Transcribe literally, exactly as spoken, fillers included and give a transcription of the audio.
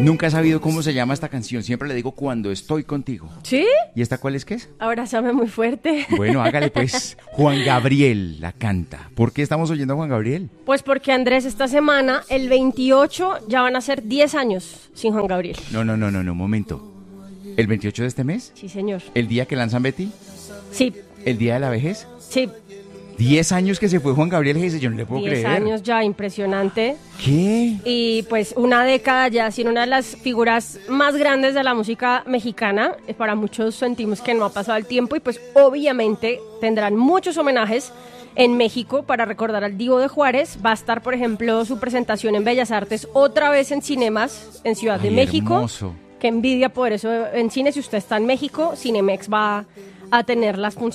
Nunca he sabido cómo se llama esta canción. Siempre le digo cuando estoy contigo. ¿Sí? ¿Y esta cuál es que es? Abrázame muy fuerte. Bueno, hágale pues. Juan Gabriel la canta. ¿Por qué estamos oyendo a Juan Gabriel? Pues porque Andrés, esta semana, el veintiocho, ya van a ser diez años sin Juan Gabriel. No, no, no, no, no, momento. ¿El veintiocho de este mes? Sí, señor. ¿El día que lanzan Betty? Sí, ¿El día de la vejez? sí. Diez años que se fue Juan Gabriel, dice, yo no le puedo diez creer. años ya, impresionante. ¿Qué? Y pues una década ya, sin una de las figuras más grandes de la música mexicana. Eh, Para muchos sentimos que no ha pasado el tiempo y pues obviamente tendrán muchos homenajes en México para recordar al Divo de Juárez. Va a estar, por ejemplo, su presentación en Bellas Artes, otra vez en Cinemas, en Ciudad Ay, de México. hermoso. Qué envidia poder eso en cine. Si usted está en México, Cinemex va a tener las funciones